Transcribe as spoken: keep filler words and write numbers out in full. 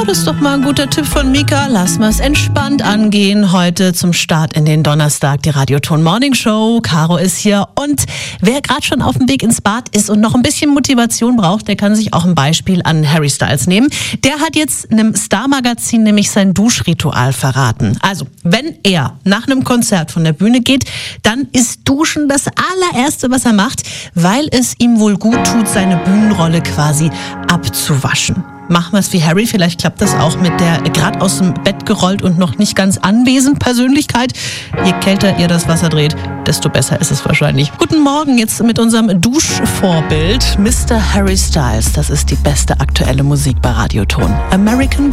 das ist doch mal ein guter Tipp von Mika. Lass mal es entspannt angehen. Heute zum Start in den Donnerstag, die Radioton Morning Show. Caro ist hier. Und wer gerade schon auf dem Weg ins Bad ist und noch ein bisschen Motivation braucht, der kann sich auch ein Beispiel an Harry Styles nehmen. Der hat jetzt einem Star-Magazin nämlich sein Duschritual verraten. Also, wenn er nach einem Konzert von der Bühne geht, dann ist Duschen das allererste, was er macht, weil es ihm wohl gut tut, seine Bühnenrolle quasi abzuwaschen. Machen wir es wie Harry, vielleicht klappt das auch mit der gerade aus dem Bett gerollt und noch nicht ganz anwesend Persönlichkeit. Je kälter ihr das Wasser dreht, desto besser ist es wahrscheinlich. Guten Morgen jetzt mit unserem Duschvorbild Mister Harry Styles. Das ist die beste aktuelle Musik bei Radioton. American